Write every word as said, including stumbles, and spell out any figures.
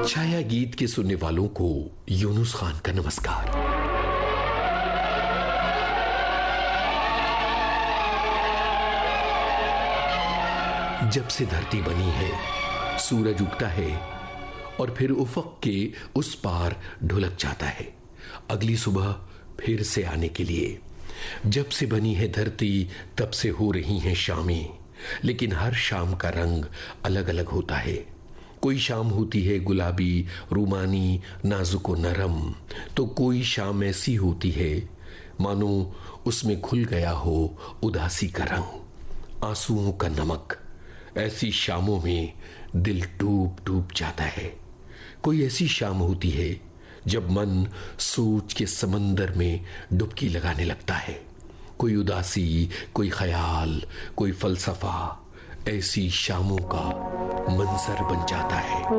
छाया गीत के सुनने वालों को यूनुस खान का नमस्कार। जब से धरती बनी है, सूरज उगता है और फिर उफक के उस पार ढुलक जाता है अगली सुबह फिर से आने के लिए। जब से बनी है धरती तब से हो रही हैं शामें, लेकिन हर शाम का रंग अलग अलग होता है। कोई शाम होती है गुलाबी, रूमानी, नाजुक और नरम, तो कोई शाम ऐसी होती है मानो उसमें घुल गया हो उदासी का रंग, आंसुओं का नमक। ऐसी शामों में दिल डूब डूब जाता है। कोई ऐसी शाम होती है जब मन सोच के समंदर में डुबकी लगाने लगता है। कोई उदासी, कोई ख्याल, कोई फलसफा ऐसी शामों का मंजर बन जाता है।